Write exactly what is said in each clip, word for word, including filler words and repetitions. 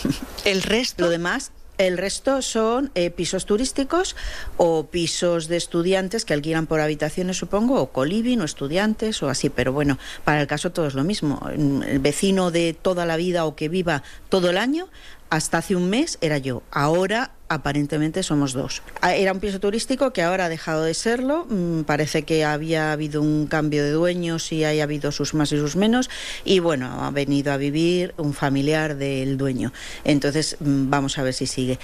¿El resto? Lo demás... El resto son eh, pisos turísticos o pisos de estudiantes que alquilan por habitaciones, supongo, o coliving o estudiantes o así, pero bueno, para el caso todo es lo mismo. El vecino de toda la vida o que viva todo el año, hasta hace un mes era yo. Ahora aparentemente somos dos. Era un piso turístico que ahora ha dejado de serlo. Parece que había habido un cambio de dueños y haya habido sus más y sus menos. Y bueno, ha venido a vivir un familiar del dueño. Entonces vamos a ver si sigue.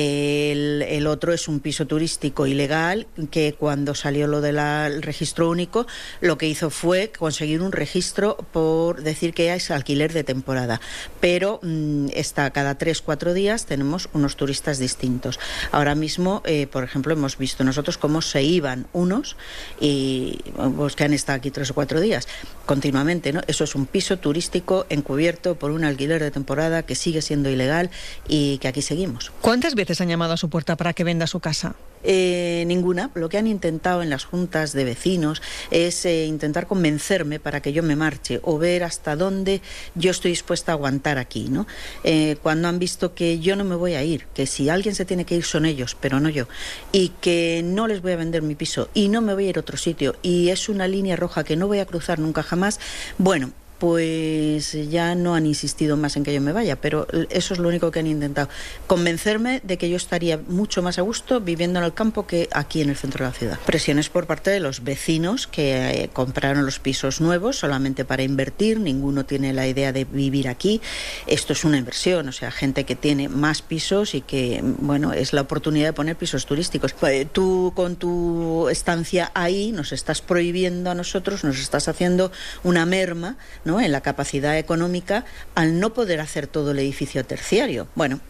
El, el otro es un piso turístico ilegal que cuando salió lo del registro único, lo que hizo fue conseguir un registro por decir que es alquiler de temporada. Pero mmm, está cada tres, cuatro días tenemos unos turistas distintos. Ahora mismo, eh, por ejemplo, hemos visto nosotros cómo se iban unos y pues, que han estado aquí tres o cuatro días continuamente, ¿no? Eso es un piso turístico encubierto por un alquiler de temporada que sigue siendo ilegal y que aquí seguimos. ¿Cuántas veces han llamado a su puerta para que venda su casa? Eh, ninguna. Lo que han intentado en las juntas de vecinos es eh, intentar convencerme para que yo me marche o ver hasta dónde yo estoy dispuesta a aguantar aquí, ¿no? Eh, cuando han visto que yo no me voy a ir, que si alguien se tiene que ir son ellos, pero no yo, y que no les voy a vender mi piso y no me voy a ir a otro sitio y es una línea roja que no voy a cruzar nunca jamás, bueno, pues ya no han insistido más en que yo me vaya, pero eso es lo único que han intentado, convencerme de que yo estaría mucho más a gusto viviendo en el campo que aquí en el centro de la ciudad. Presiones por parte de los vecinos que eh, compraron los pisos nuevos solamente para invertir, ninguno tiene la idea de vivir aquí, esto es una inversión, o sea, gente que tiene más pisos y que, bueno, es la oportunidad de poner pisos turísticos. Pues tú con tu estancia ahí nos estás prohibiendo a nosotros, nos estás haciendo una merma, ¿no?, en la capacidad económica al no poder hacer todo el edificio terciario. Bueno.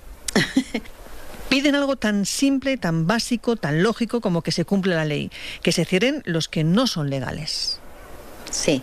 Piden algo tan simple, tan básico, tan lógico como que se cumpla la ley, que se cierren los que no son legales. Sí,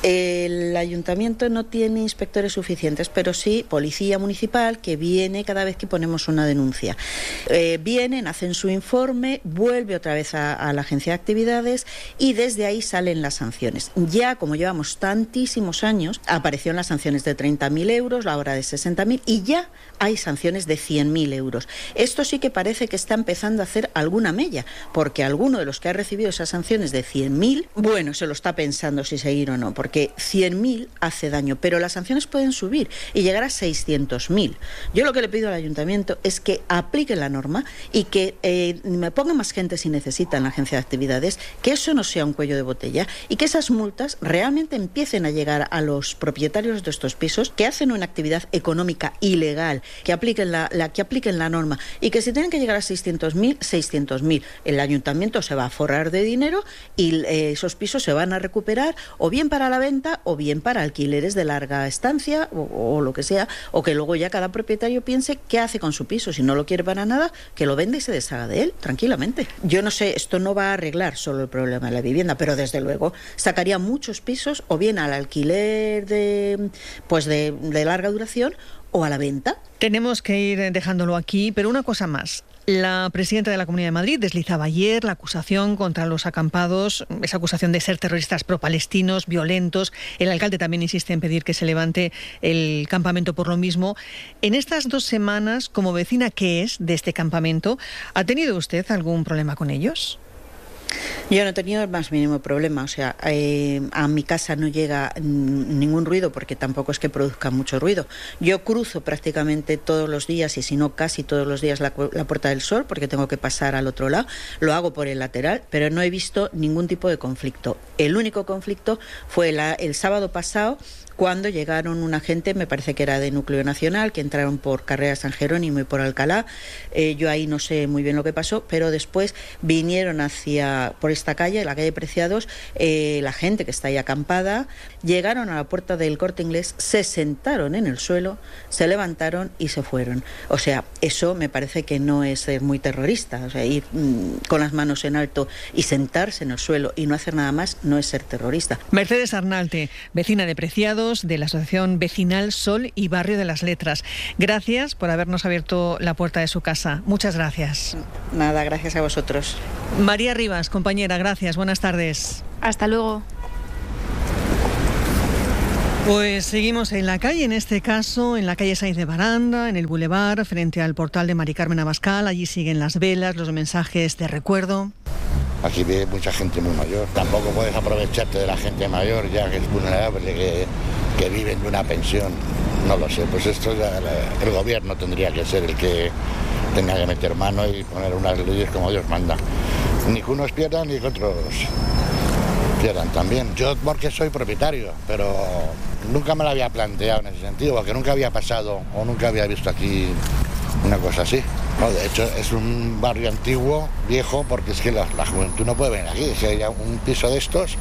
el ayuntamiento no tiene inspectores suficientes, pero sí policía municipal que viene cada vez que ponemos una denuncia. Eh, vienen, hacen su informe, vuelve otra vez a, a la agencia de actividades y desde ahí salen las sanciones. Ya como llevamos tantísimos años, aparecieron las sanciones de treinta mil euros, la hora de sesenta mil y ya hay sanciones de cien mil euros. Esto sí que parece que está empezando a hacer alguna mella, porque alguno de los que ha recibido esas sanciones de cien mil, bueno, se lo está pensando si seguir o no, porque cien mil hace daño, pero las sanciones pueden subir y llegar a seiscientos mil. Yo lo que le pido al ayuntamiento es que aplique la norma y que eh, me ponga más gente si necesita en la agencia de actividades, que eso no sea un cuello de botella y que esas multas realmente empiecen a llegar a los propietarios de estos pisos que hacen una actividad económica ilegal, que apliquen la, la, que apliquen la norma y que si tienen que llegar a seiscientos mil, seiscientos mil. El ayuntamiento se va a forrar de dinero y eh, esos pisos se van a recuperar o bien para la venta o bien para alquileres de larga estancia o, o lo que sea, o que luego ya cada propietario piense qué hace con su piso. Si no lo quiere para nada, que lo venda y se deshaga de él tranquilamente. Yo no sé, esto no va a arreglar solo el problema de la vivienda, pero desde luego sacaría muchos pisos o bien al alquiler de, pues de, de larga duración o a la venta. Tenemos que ir dejándolo aquí, pero una cosa más. La presidenta de la Comunidad de Madrid deslizaba ayer la acusación contra los acampados, esa acusación de ser terroristas pro-palestinos, violentos. El alcalde también insiste en pedir que se levante el campamento por lo mismo. En estas dos semanas, como vecina que es de este campamento, ¿ha tenido usted algún problema con ellos? Yo no he tenido el más mínimo problema, o sea, eh, a mi casa no llega ningún ruido porque tampoco es que produzca mucho ruido. Yo cruzo prácticamente todos los días y si no casi todos los días la, la Puerta del Sol porque tengo que pasar al otro lado, lo hago por el lateral, pero no he visto ningún tipo de conflicto. El único conflicto fue la, el sábado pasado cuando llegaron una gente, me parece que era de Núcleo Nacional, que entraron por Carrera San Jerónimo y por Alcalá. Eh, yo ahí no sé muy bien lo que pasó, pero después vinieron hacia por esta calle, la calle Preciados, eh, la gente que está ahí acampada, llegaron a la puerta del Corte Inglés, se sentaron en el suelo, se levantaron y se fueron. O sea, eso me parece que no es ser muy terrorista. O sea, ir mmm, con las manos en alto y sentarse en el suelo y no hacer nada más no es ser terrorista. Mercedes Arnalte, vecina de Preciados, de la Asociación Vecinal Sol y Barrio de las Letras. Gracias por habernos abierto la puerta de su casa. Muchas gracias. Nada, gracias a vosotros. María Rivas, compañera, gracias. Buenas tardes. Hasta luego. Pues seguimos en la calle, en este caso en la calle Sáenz de Baranda, en el Boulevard, frente al portal de Mari Carmen Abascal. Allí siguen las velas, los mensajes de recuerdo. Aquí vive mucha gente muy mayor. Tampoco puedes aprovecharte de la gente mayor, ya que es vulnerable, que, que viven de una pensión. No lo sé, pues esto ya el gobierno tendría que ser el que tenga que meter mano y poner unas leyes como Dios manda. Ni que unos pierdan ni que otros pierdan también. Yo porque soy propietario, pero nunca me lo había planteado en ese sentido, porque nunca había pasado o nunca había visto aquí una cosa así. No, de hecho es un barrio antiguo, viejo, porque es que la, la juventud no puede venir aquí. Si hay un piso de estos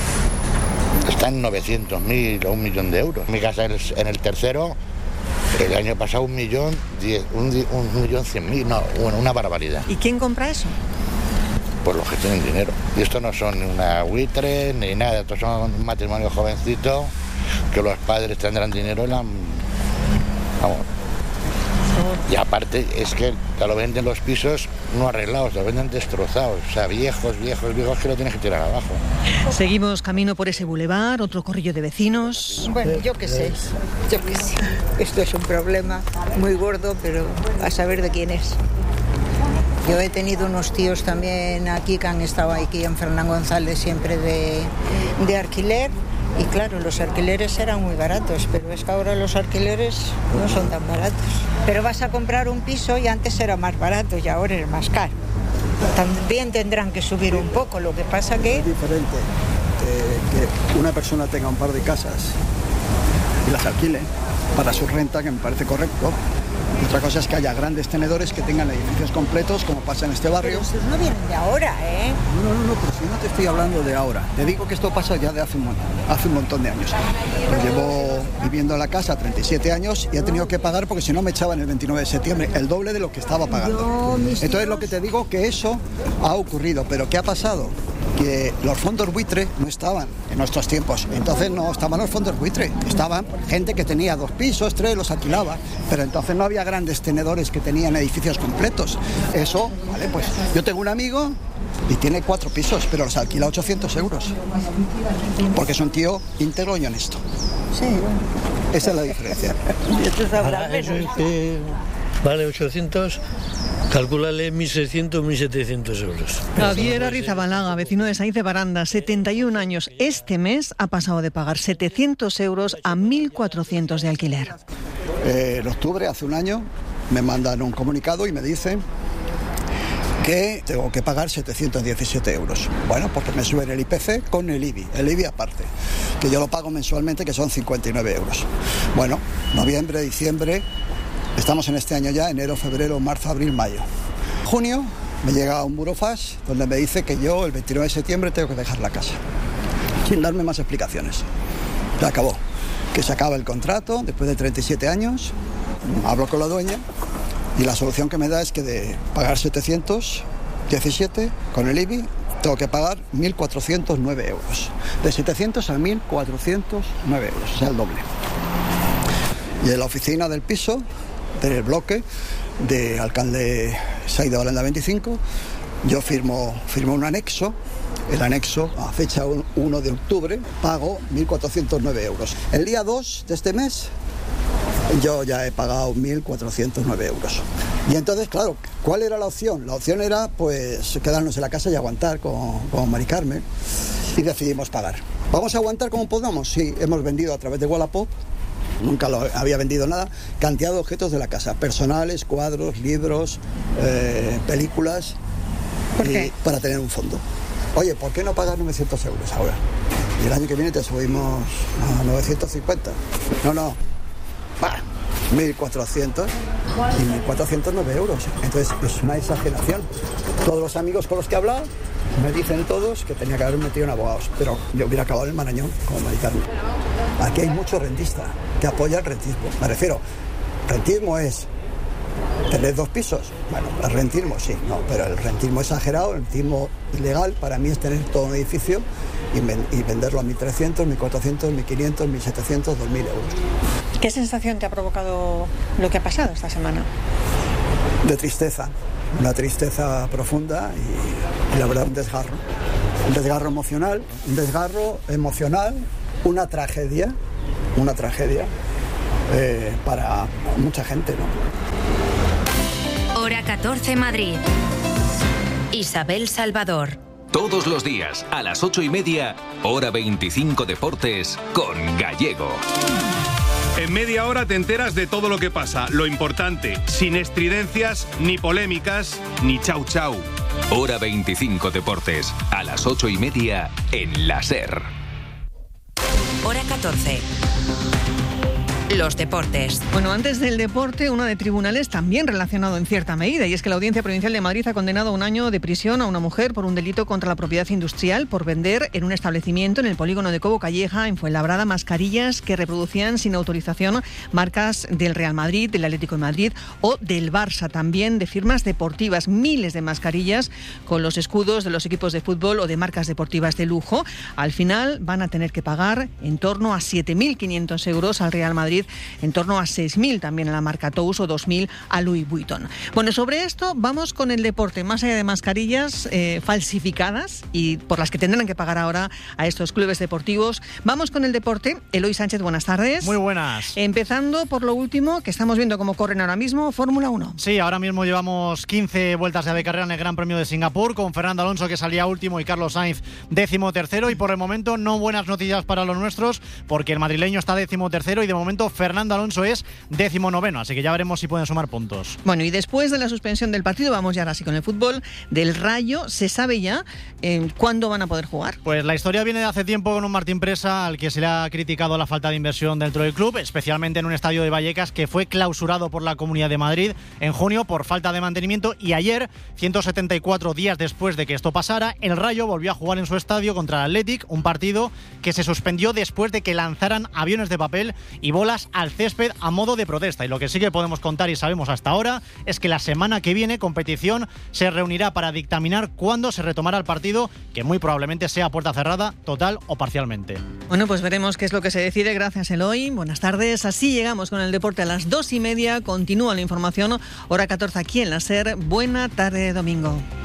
está en novecientos mil o un millón de euros. Mi casa en el, en el tercero, el año pasado un millón, diez, un, un millón cien mil, no, bueno, una barbaridad. ¿Y quién compra eso? Pues los que tienen dinero. Y esto no son ni una buitre ni nada, estos son un matrimonio jovencito, que los padres tendrán dinero y la... Vamos. Y aparte es que te lo venden los pisos no arreglados, te lo venden destrozados, o sea, viejos, viejos, viejos que lo tienes que tirar abajo. Seguimos camino por ese bulevar, otro corrillo de vecinos. Bueno, yo qué sé, yo qué sé. Esto es un problema muy gordo, pero a saber de quién es. Yo he tenido unos tíos también aquí que han estado aquí en Fernán González siempre de, de alquiler. Y claro, los alquileres eran muy baratos, pero es que ahora los alquileres no son tan baratos. Pero vas a comprar un piso y antes era más barato y ahora es más caro. También tendrán que subir un poco, lo que pasa que... Es diferente eh, que una persona tenga un par de casas y las alquile para su renta, que me parece correcto. Otra cosa es que haya grandes tenedores que tengan edificios completos, como pasa en este barrio. Pero esos no vienen de ahora, ¿eh? No, no, no, pero si no te estoy hablando de ahora. Te digo que esto pasa ya de hace un montón, hace un montón de años. Llevo viviendo en la casa treinta y siete años y he tenido que pagar porque si no me echaban el veintinueve de septiembre, el doble de lo que estaba pagando. Entonces lo que te digo que eso ha ocurrido, pero ¿qué ha pasado? Que los fondos buitre no estaban en nuestros tiempos, entonces no estaban los fondos buitre, estaban gente que tenía dos pisos, tres, los alquilaba, pero entonces no había grandes tenedores que tenían edificios completos. Eso, vale, pues yo tengo un amigo y tiene cuatro pisos, pero los alquila ochocientos euros, porque es un tío íntegro y honesto. Sí, bueno. Esa es la diferencia. Y esto sabrá Ahora, eso es menos. que vale ochocientos, calcúlale mil seiscientos, mil setecientos euros. Javier Arrizabalaga, vecino de Sáenz de Baranda, setenta y un años. Este mes ha pasado de pagar setecientos euros a mil cuatrocientos de alquiler. Eh, en octubre, hace un año, me mandan un comunicado y me dicen que tengo que pagar setecientos diecisiete euros. Bueno, porque me suben el I P C con el I B I, el I B I aparte, que yo lo pago mensualmente, que son cincuenta y nueve euros. Bueno, noviembre, diciembre, estamos en este año ya, enero, febrero, marzo, abril, mayo. Junio me llega un burofax donde me dice que yo el veintinueve de septiembre tengo que dejar la casa, sin darme más explicaciones. Se acabó. Que se acaba el contrato después de treinta y siete años, hablo con la dueña y la solución que me da es que de pagar setecientos diecisiete con el I B I tengo que pagar mil cuatrocientos nueve euros. De setecientos a mil cuatrocientos nueve euros, o sea, el doble. Y en la oficina del piso, del bloque, de alcalde Sáenz de Baranda veinticinco, yo firmo, firmo un anexo. El anexo, a fecha uno de octubre, pago mil cuatrocientos nueve euros. El día dos de este mes, yo ya he pagado mil cuatrocientos nueve euros. Y entonces, claro, ¿cuál era la opción? La opción era, pues, quedarnos en la casa y aguantar con, con Mari Carmen. Y decidimos pagar. ¿Vamos a aguantar como podamos? Sí, hemos vendido a través de Wallapop, nunca lo había vendido nada, cantidad de objetos de la casa, personales, cuadros, libros, eh, películas. ¿Por qué? Para tener un fondo. Oye, ¿por qué no pagar novecientos euros ahora? Y el año que viene te subimos a novecientos cincuenta. No, no. Bah, mil cuatrocientos y mil cuatrocientos nueve euros. Entonces es una exageración. Todos los amigos con los que he hablado me dicen todos que tenía que haber metido en abogados, pero yo hubiera acabado en el Marañón como Mari Carmen. Aquí hay mucho rentista que apoya el rentismo. Me refiero, rentismo es tener dos pisos. Bueno, el rentismo sí, no, pero el rentismo exagerado, el rentismo ilegal, para mí es tener todo un edificio y, ven, y venderlo a mil trescientos, mil cuatrocientos, mil quinientos, mil setecientos, dos mil euros. ¿Qué sensación te ha provocado lo que ha pasado esta semana? De tristeza, una tristeza profunda y, y la verdad un desgarro. Un desgarro emocional, un desgarro emocional, una tragedia una tragedia eh, para mucha gente, ¿no? Hora catorce Madrid. Isabel Salvador. Todos los días, a las ocho y media, Hora veinticinco Deportes, con Gallego. En media hora te enteras de todo lo que pasa, lo importante, sin estridencias, ni polémicas, ni chau chau. Hora veinticinco Deportes, a las ocho y media, en la SER. Hora catorce. Los deportes. Bueno, antes del deporte, una de tribunales también relacionado en cierta medida, y es que la Audiencia Provincial de Madrid ha condenado a un año de prisión a una mujer por un delito contra la propiedad industrial por vender en un establecimiento en el polígono de Cobo Calleja, en Fuenlabrada, mascarillas que reproducían sin autorización marcas del Real Madrid, del Atlético de Madrid o del Barça, también de firmas deportivas. Miles de mascarillas con los escudos de los equipos de fútbol o de marcas deportivas de lujo. Al final van a tener que pagar en torno a siete mil quinientos euros al Real Madrid, en torno a seis mil también a la marca Tous o dos mil a Louis Vuitton. Bueno, sobre esto vamos con el deporte. Más allá de mascarillas eh, falsificadas y por las que tendrán que pagar ahora a estos clubes deportivos, vamos con el deporte. Eloy Sánchez, buenas tardes. Muy buenas. Empezando por lo último, que estamos viendo cómo corren ahora mismo, Fórmula uno. Sí, ahora mismo llevamos quince vueltas de carrera en el Gran Premio de Singapur, con Fernando Alonso, que salía último, y Carlos Sainz décimo tercero, y por el momento no buenas noticias para los nuestros, porque el madrileño está décimo tercero y de momento Fernando Alonso es décimo noveno, así que ya veremos si pueden sumar puntos. Bueno, y después de la suspensión del partido, vamos ya ahora sí con el fútbol del Rayo. ¿Se sabe ya eh, cuándo van a poder jugar? Pues la historia viene de hace tiempo con un Martín Presa, al que se le ha criticado la falta de inversión dentro del club, especialmente en un estadio de Vallecas que fue clausurado por la Comunidad de Madrid en junio por falta de mantenimiento, y ayer, ciento setenta y cuatro días después de que esto pasara, el Rayo volvió a jugar en su estadio contra el Athletic, un partido que se suspendió después de que lanzaran aviones de papel y bolas al césped a modo de protesta. Y lo que sí que podemos contar y sabemos hasta ahora es que la semana que viene competición se reunirá para dictaminar cuándo se retomará el partido, que muy probablemente sea a puerta cerrada, total o parcialmente. Bueno, pues veremos qué es lo que se decide. Gracias, Eloy. Buenas tardes. Así llegamos con el deporte a las dos y media. Continúa la información. Hora catorce aquí en la SER. Buena tarde, domingo.